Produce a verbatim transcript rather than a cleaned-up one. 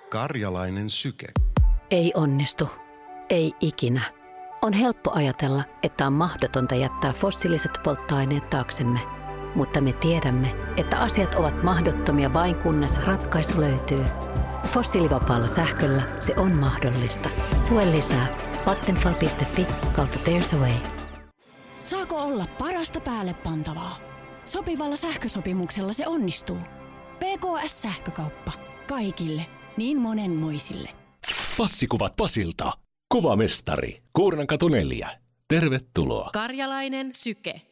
Karjalainen syke. Ei onnistu. Ei ikinä. On helppo ajatella, että on mahdotonta jättää fossiiliset polttoaineet taaksemme. Mutta me tiedämme, että asiat ovat mahdottomia vain kunnes ratkaisu löytyy. Fossiilivapaalla sähköllä se on mahdollista. Lue lisää vattenfall piste fi kautta there's a way. Saako olla parasta päälle pantavaa? Sopivalla sähkösopimuksella se onnistuu. P K S-sähkökauppa. Kaikille. Niin monenmoisille. Fassikuvat Pasilta. Kuvamestari. Kuurnankatu neljä. Tervetuloa. Karjalainen syke.